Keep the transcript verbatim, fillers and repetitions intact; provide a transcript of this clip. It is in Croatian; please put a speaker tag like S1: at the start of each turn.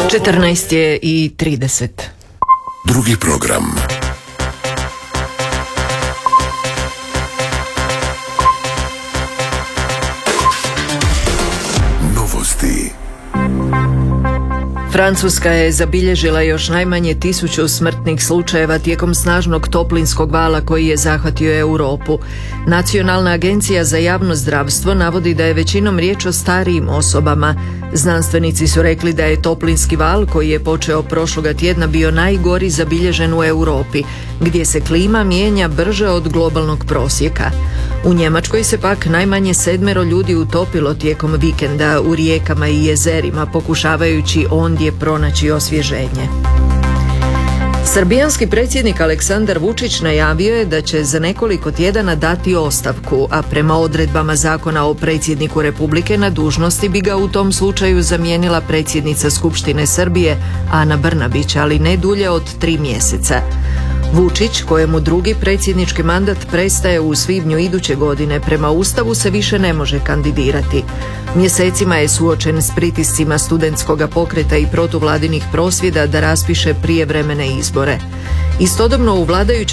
S1: četrnaest je i trideset.
S2: Drugi program. Novosti.
S1: Francuska je zabilježila još najmanje tisuću smrtnih slučajeva tijekom snažnog toplinskog vala koji je zahvatio Europu. Nacionalna agencija za javno zdravstvo navodi da je većinom riječ o starijim osobama. Znanstvenici su rekli da je toplinski val koji je počeo prošloga tjedna bio najgori zabilježen u Europi, gdje se klima mijenja brže od globalnog prosjeka. U Njemačkoj se pak najmanje sedmero ljudi utopilo tijekom vikenda u rijekama i jezerima, pokušavajući ondje pronaći osvježenje. Srbijanski predsjednik Aleksandar Vučić najavio je da će za nekoliko tjedana dati ostavku, a prema odredbama Zakona o predsjedniku Republike na dužnosti bi ga u tom slučaju zamijenila predsjednica Skupštine Srbije Ana Brnabić, ali ne dulje od tri mjeseca. Vučić, kojemu drugi predsjednički mandat prestaje u svibnju iduće godine, prema Ustavu se više ne može kandidirati. Mjesecima je suočen s pritiscima studentskog pokreta i protuvladinih prosvjeda da raspiše prijevremene izbore. Istodobno u vladajućoj